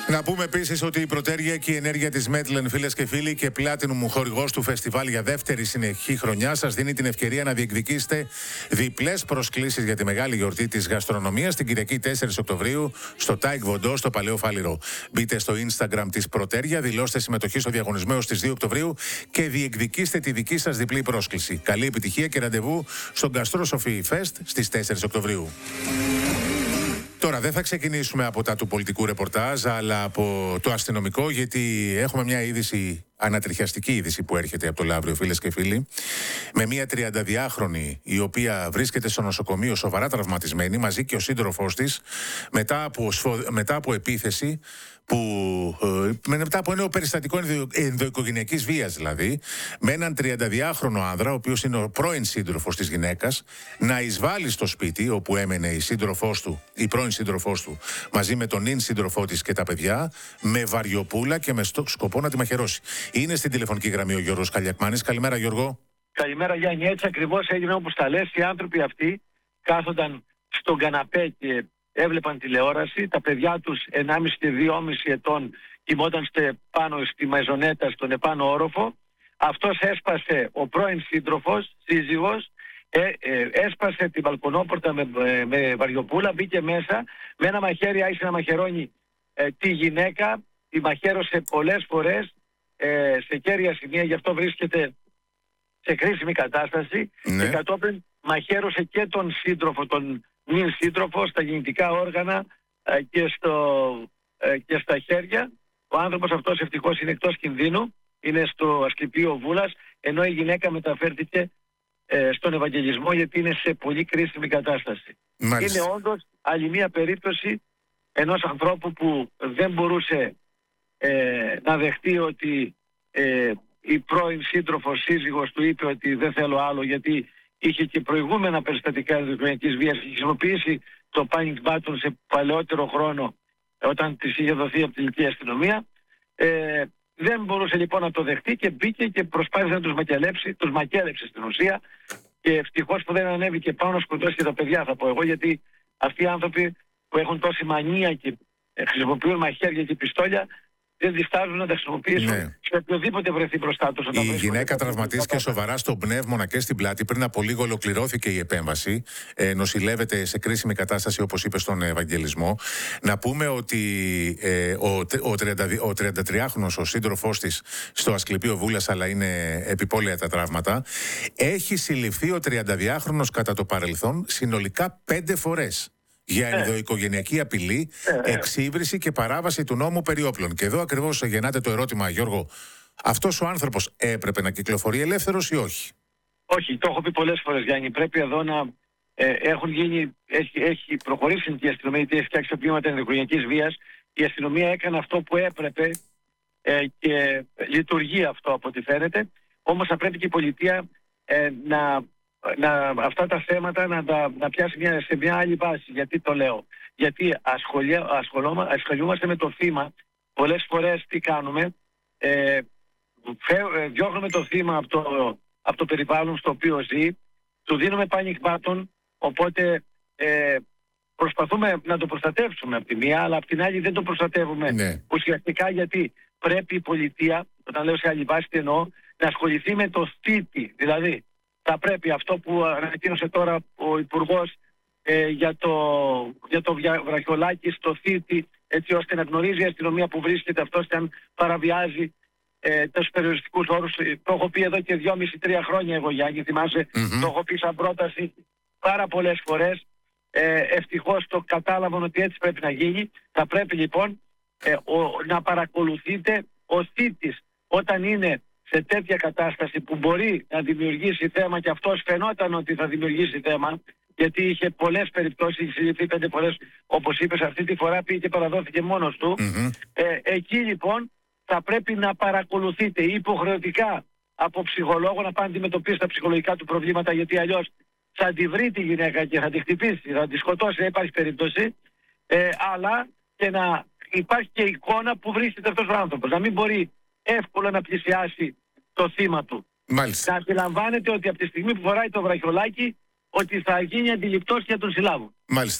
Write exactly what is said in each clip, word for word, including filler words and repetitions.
Να πούμε επίσης ότι η Πρωτέρια και η ενέργεια της Μέτλεν, φίλες και φίλοι, και Platinum, χορηγός του φεστιβάλ για δεύτερη συνεχή χρονιά, σας δίνει την ευκαιρία να διεκδικήσετε διπλές προσκλήσεις για τη μεγάλη γιορτή της γαστρονομίας την Κυριακή τέσσερις Οκτωβρίου στο Τάικ Βοντό, στο Παλαιό Φάληρο. Μπείτε στο Instagram της Πρωτέρια, δηλώστε συμμετοχή στο διαγωνισμό έως τις δύο Οκτωβρίου και διεκδικήστε τη δική σας διπλή πρόσκληση. Καλή επιτυχία και ραντεβού στο Γκαστρό Σοφί Φεστ στις τέσσερις Οκτωβρίου. Τώρα δεν θα ξεκινήσουμε από τα του πολιτικού ρεπορτάζ, αλλά από το αστυνομικό, γιατί έχουμε μια είδηση, ανατριχιαστική είδηση που έρχεται από το Λαύριο, φίλες και φίλοι, με μια τριανταδυάχρονη η οποία βρίσκεται στο νοσοκομείο σοβαρά τραυματισμένη, μαζί και ο σύντροφός της, μετά από, μετά από επίθεση που, μετά από ένα περιστατικό ενδοοικογενειακής βίας δηλαδή, με έναν τριανταδυάχρονο άνδρα, ο οποίος είναι ο πρώην σύντροφος της γυναίκας, να εισβάλλει στο σπίτι όπου έμενε η σύντροφός του, η πρώην σύντροφός του, μαζί με τον νυν σύντροφό της και τα παιδιά, με βαριοπούλα και με σκοπό να τη μαχαιρώσει. Είναι στην τηλεφωνική γραμμή ο Γιώργος Καλιακμάνης. Καλημέρα, Γιώργο. Καλημέρα, Γιάννη. Έτσι ακριβώς έγινε όπως τα λες. Οι άνθρωποι αυτοί κάθονταν στον καναπέ και έβλεπαν τηλεόραση. Τα παιδιά τους ενάμιση και δυόμιση ετών κοιμόταν πάνω στη μεζονέτα, στον επάνω όροφο. Αυτός έσπασε, ο πρώην σύντροφος, σύζυγος, ε, ε, έσπασε την μπαλκονόπορτα με, ε, με βαριοπούλα, μπήκε μέσα, με ένα μαχαίρι άρχισε να μαχαιρώνει ε, τη γυναίκα, τη μαχαίρωσε πολλές φορές ε, σε κέρια σημεία, γι' αυτό βρίσκεται σε κρίσιμη κατάσταση. Ναι. Και κατόπιν μαχαίρωσε και τον σύντροφο, τον νυν σύντροφο, στα γεννητικά όργανα ε, και, στο, ε, και στα χέρια. Ο άνθρωπος αυτός ευτυχώς είναι εκτός κινδύνου, είναι στο Ασκληπείο Βούλας, ενώ η γυναίκα μεταφέρθηκε ε, στον Ευαγγελισμό, γιατί είναι σε πολύ κρίσιμη κατάσταση. Μάλιστα. Είναι όντως άλλη μία περίπτωση ενός ανθρώπου που δεν μπορούσε ε, να δεχτεί ότι ε, η πρώην σύντροφος, σύζυγος του είπε ότι δεν θέλω άλλο, γιατί είχε και προηγούμενα περιστατικά ενδοοικογενειακής βίας και χρησιμοποιήσει το panic button σε παλαιότερο χρόνο όταν της είχε δοθεί από την ελληνική αστυνομία. Ε, δεν μπορούσε λοιπόν να το δεχτεί και μπήκε και προσπάθησε να τους μακελέψει, τους μακέλεψε στην ουσία, και ευτυχώς που δεν ανέβηκε πάνω να σκοτώσει και τα παιδιά, θα πω εγώ, γιατί αυτοί οι άνθρωποι που έχουν τόση μανία και χρησιμοποιούν μαχαίρια και πιστόλια δεν διστάζουν να τα χρησιμοποιήσουν, ναι, σε οποιοδήποτε βρεθεί μπροστά τους. Η γυναίκα τραυματίστηκε σοβαρά στον πνεύμονα και στην πλάτη. Πριν από λίγο ολοκληρώθηκε η επέμβαση. Ε, νοσηλεύεται σε κρίσιμη κατάσταση, όπως είπε, στον Ευαγγελισμό. Να πούμε ότι ε, ο, ο, ο τριαντατριάχρονος, ο σύντροφός της, στο Ασκληπείο Βούλας, αλλά είναι επιπόλαια τα τραύματα, έχει συλληφθεί ο τριανταδυάχρονος κατά το παρελθόν συνολικά πέντε φορές. Για ενδοοικογενειακή απειλή, ε, εξύβριση και παράβαση του νόμου περί όπλων. Και εδώ ακριβώς γεννάται το ερώτημα, Γιώργο, αυτός ο άνθρωπος έπρεπε να κυκλοφορεί ελεύθερος ή όχι? Όχι, το έχω πει πολλές φορές, Γιάννη. Πρέπει εδώ να ε, έχουν γίνει, έχει, έχει προχωρήσει η αστυνομία, γιατί έχει φτιάξει τα πλήματα ενδοοικογενειακής βίας. Η αστυνομία έκανε αυτό που έπρεπε ε, και λειτουργεί αυτό από ό,τι φαίνεται. Όμως θα πρέπει και η πολιτεία ε, να... Να, αυτά τα θέματα να τα να πιάσει μια, σε μια άλλη βάση. Γιατί το λέω? Γιατί ασχολούμαστε με το θύμα. Πολλές φορές τι κάνουμε? Ε, φε, ε, διώχνουμε το θύμα από το, από το περιβάλλον στο οποίο ζει, του δίνουμε panic button, οπότε ε, προσπαθούμε να το προστατεύσουμε από τη μία, αλλά από την άλλη δεν το προστατεύουμε, ναι, ουσιαστικά, γιατί πρέπει η πολιτεία, όταν λέω σε άλλη βάση τι εννοώ, να ασχοληθεί με το θήτη. Δηλαδή θα πρέπει αυτό που ανακοίνωσε τώρα ο Υπουργός ε, για το, για το βραχιολάκι στο θήτη, έτσι ώστε να γνωρίζει η αστυνομία που βρίσκεται αυτός και αν παραβιάζει ε, τους περιοριστικούς όρους. Το έχω πει εδώ και δυόμιση τρία χρόνια εγώ, Γιάννη, θυμάσαι, mm-hmm. το έχω πει σαν πρόταση πάρα πολλές φορές. Ε, ευτυχώς το κατάλαβαν ότι έτσι πρέπει να γίνει. Θα πρέπει λοιπόν ε, ο, να παρακολουθείτε ο θήτης όταν είναι σε τέτοια κατάσταση που μπορεί να δημιουργήσει θέμα, και αυτός φαινόταν ότι θα δημιουργήσει θέμα, γιατί είχε πολλές περιπτώσεις, είχε συλληφθεί πέντε φορές, όπως είπες, αυτή τη φορά πήγε και παραδόθηκε μόνος του. Mm-hmm. Ε, εκεί λοιπόν θα πρέπει να παρακολουθείτε υποχρεωτικά από ψυχολόγο, να πάνε να αντιμετωπίσει τα ψυχολογικά του προβλήματα, γιατί αλλιώς θα τη βρει τη γυναίκα και θα τη χτυπήσει, θα τη σκοτώσει, δεν υπάρχει περίπτωση. Ε, αλλά και να υπάρχει και εικόνα που βρίσκεται αυτός ο άνθρωπος, να μην μπορεί εύκολα να πλησιάσει το θύμα του. Μάλιστα. Να αντιλαμβάνεται ότι από τη στιγμή που φοράει το βραχιολάκι, ότι θα γίνει αντιληπτός και να τον συλλάβουν. Μάλιστα.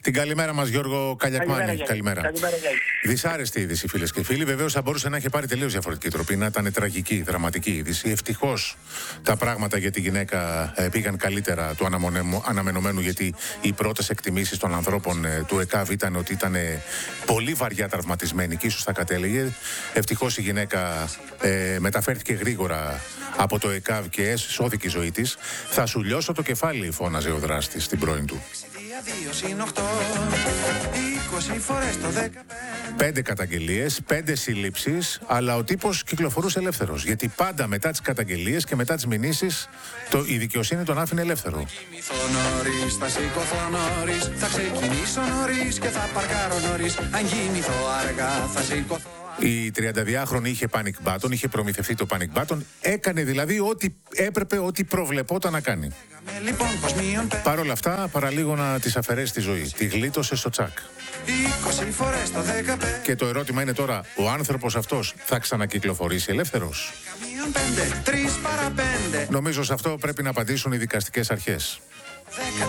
Την καλημέρα μας, Γιώργο Καλιακμάνη. Καλημέρα. Καλημέρα. Καλημέρα. Δυσάρεστη είδηση, φίλες και φίλοι. Βεβαίως θα μπορούσε να είχε πάρει τελείως διαφορετική τροπή, να ήταν τραγική, δραματική είδηση. Ευτυχώς τα πράγματα για τη γυναίκα ε, πήγαν καλύτερα του αναμενωμένου, γιατί οι πρώτες εκτιμήσεις των ανθρώπων ε, του ΕΚΑΒ ήταν ότι ήταν ε, πολύ βαριά τραυματισμένη και ίσως θα κατέληγε. Ευτυχώς η γυναίκα ε, μεταφέρθηκε γρήγορα από το ΕΚΑΒ και σώθηκε η ζωή της. Θα σου λιώσω το κεφάλι, φώναζε ο δράστης στην πρώην του. Πέντε καταγγελίες, πέντε συλλήψεις, αλλά ο τύπος κυκλοφορούσε ελεύθερος. Γιατί πάντα μετά τις καταγγελίες και μετά τις μηνύσεις το, η δικαιοσύνη τον άφηνε ελεύθερο. Θα σηκωθώ νωρίς, θα ξεκινήσω νωρίς και θα παρκάρω νωρίς. Αν κοιμηθώ αργά θα σηκωθώ. Η τριανταδυάχρονη είχε panic button, είχε προμηθευτεί το panic button, έκανε δηλαδή ό,τι έπρεπε, ό,τι προβλεπόταν να κάνει. Παρ' όλα αυτά, παραλίγο να της αφαιρέσει τη ζωή. Τη γλίτωσε στο τσακ. Και το ερώτημα είναι τώρα, ο άνθρωπος αυτός θα ξανακυκλοφορήσει ελεύθερος? Νομίζω σε αυτό πρέπει να απαντήσουν οι δικαστικές αρχές.